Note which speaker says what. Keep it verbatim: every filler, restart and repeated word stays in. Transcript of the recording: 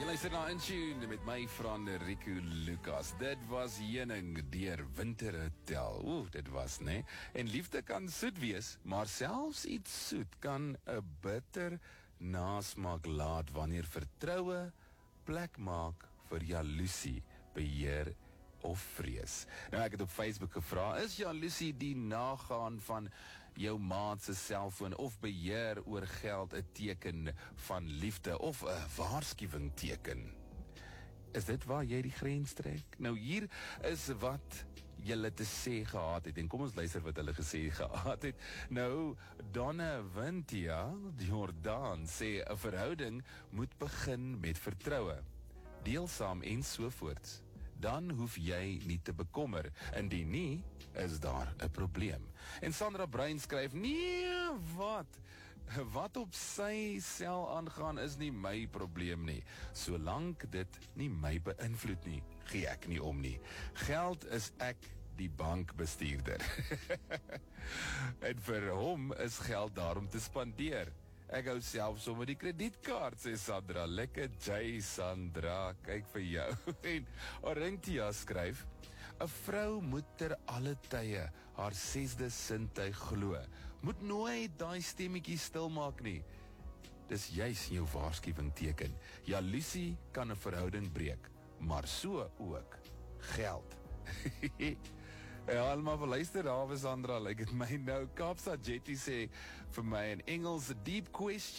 Speaker 1: Luister na Intune met my vriend Rico Lucas. Dit was Heuning deur Winter Hotel. Oeh, dit was, né? En liefde kan soet wees, maar selfs iets soet kan 'n bitter nasmaak laat wanneer vertroue plek maak vir jaloesie, beheer of vrees. Nou ek het op Facebook gevra, is jaloesie die nagaan van jou maat se selfoon of beheer oor geld 'n teken van liefde of 'n waarskuwing teken? Is dit waar jy die grens trek? Nou hier is wat julle te sê gehad het, en kom ons luister wat hulle gesê gehad het. Nou, Donna Wintia Jordan sê 'n verhouding moet begin met vertroue, deelsaam en sovoorts. Dan hoef jy nie te bekommer. Indien nie, is daar 'n probleem. En Sandra Bruin skryf, nee, wat? Wat op sy sel aangaan is nie my probleem nie. Solank dit nie my beïnvloed nie, gee ek nie om nie. Geld is ek die bankbestuurder. En vir hom is geld daar om te spandeer. Ek hou self sommer die kredietkaart, sê Sandra. Lekker J, Sandra, kyk vir jou. En Orintia skryf, 'n vrou moet ter alle tye haar sesde sintuig glo. Moet nooit daai stemmetjie stil maak nie. Dis juis jou waarskuwing teken. Jaloesie kan 'n verhouding breek, maar so ook geld. Ja, almal verluister daar, Sandra, like het my nou. Kaapstad Jetty sê vir my in Engels, a deep question.